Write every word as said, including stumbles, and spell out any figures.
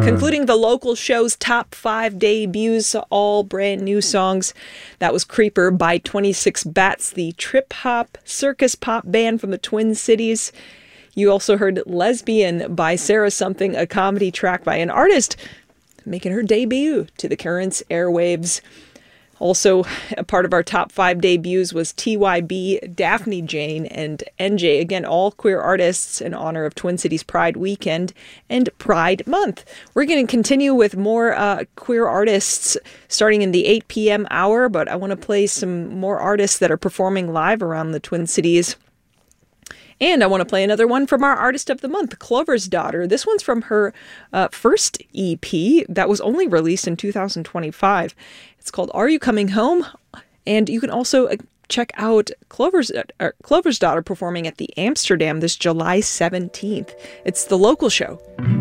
Concluding the local show's top five debuts, all brand new songs. That was Creeper by twenty-six Bats, the trip-hop circus pop band from the Twin Cities. You also heard Lesbian by Sarah Something, a comedy track by an artist making her debut to the Currents airwaves. Also, a part of our top five debuts was T Y B, Daphne Jane, and N J. Again, all queer artists in honor of Twin Cities Pride Weekend and Pride Month. We're going to continue with more uh, queer artists starting in the eight p.m. hour, but I want to play some more artists that are performing live around the Twin Cities. And I want to play another one from our Artist of the Month, Clover's Daughter. This one's from her uh, first E P that was only released in two thousand twenty-five. It's called Are You Coming Home? And you can also uh, check out Clover's, uh, Clover's Daughter performing at the Amsterdam this July seventeenth. It's the local show.